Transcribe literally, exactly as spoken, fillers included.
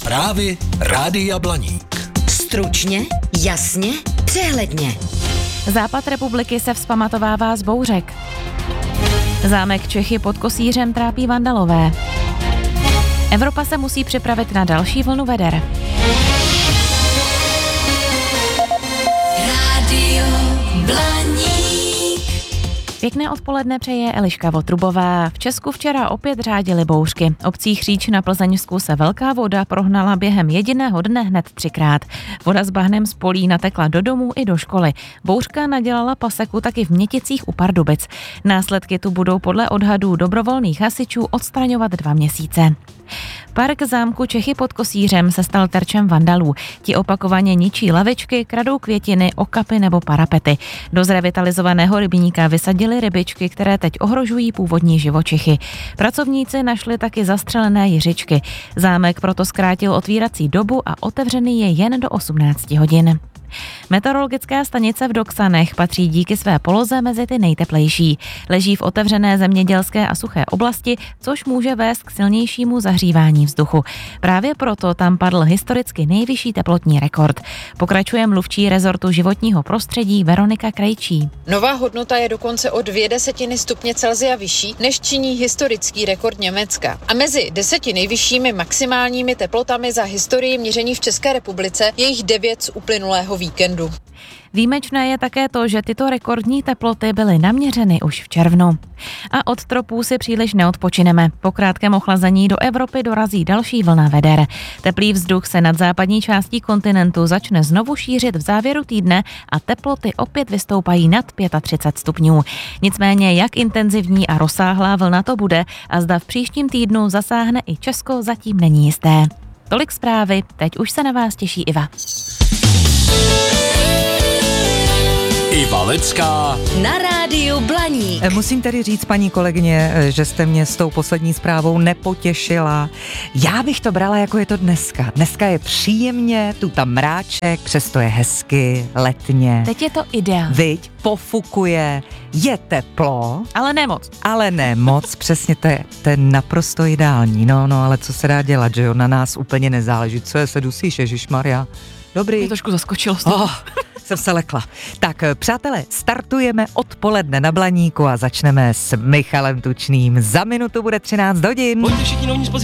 Zprávy Rádia Blaník. Stručně, jasně, přehledně. Západ republiky se vzpamatovává z bouřek. Zámek Čechy pod Kosířem trápí vandalové. Evropa se musí připravit na další vlnu veder. Rádio Blaník. Pěkné odpoledne přeje Eliška Votrubová. V Česku včera opět řádily bouřky. Obcí Chříč na Plzeňsku se velká voda prohnala během jediného dne hned třikrát. Voda s bahnem z polí natekla do domů i do školy. Bouřka nadělala paseku taky v Měticích u Pardubic. Následky tu budou podle odhadů dobrovolných hasičů odstraňovat dva měsíce. Park zámku Čechy pod Kosířem se stal terčem vandalů. Ti opakovaně ničí lavičky, kradou květiny, okapy nebo parapety. Do zrevitalizovaného rybníka vysadili rybičky, které teď ohrožují původní živočichy. Pracovníci našli taky zastřelené jiřičky. Zámek proto zkrátil otvírací dobu a otevřený je jen do osmnácti hodin. Meteorologická stanice v Doksanech patří díky své poloze mezi ty nejteplejší. Leží v otevřené zemědělské a suché oblasti, což může vést k silnějšímu zahřívání vzduchu. Právě proto tam padl historicky nejvyšší teplotní rekord. Pokračuje mluvčí rezortu životního prostředí Veronika Krejčí. Nová hodnota je dokonce o dvě desetiny stupně Celsia vyšší, než činí historický rekord Německa. A mezi deseti nejvyššími maximálními teplotami za historii měření v České republice je jich devět z uplynulého víkendu. Výjimečné je také to, že tyto rekordní teploty byly naměřeny už v červnu. A od tropů si příliš neodpočineme. Po krátkém ochlazení do Evropy dorazí další vlna veder. Teplý vzduch se nad západní částí kontinentu začne znovu šířit v závěru týdne a teploty opět vystoupají nad třicet pět stupňů. Nicméně, jak intenzivní a rozsáhlá vlna to bude a zda v příštím týdnu zasáhne i Česko, zatím není jisté. Tolik zprávy, teď už se na vás těší Iva. Iva Lecká Na rádiu Blaník. Musím tedy říct, paní kolegyně, že jste mě s tou poslední zprávou nepotěšila. Já bych to brala, jako je to dneska. Dneska je příjemně, tu tam mráček, přesto je hezky, letně. Teď je to ideál. Viď, pofukuje, je teplo. Ale ne moc. Ale ne moc, přesně to je, to je naprosto ideální. No, no, ale co se dá dělat, že jo, na nás úplně nezáleží. Co je, se dusíš, ježišmarja? Dobrý. Mě trošku zaskočilo. Oh, jsem se lekla. Tak, přátelé, startujeme odpoledne na Blaníku a začneme s Michalem Tučným. Za minutu bude třináct hodin. Pojďte všichni novní z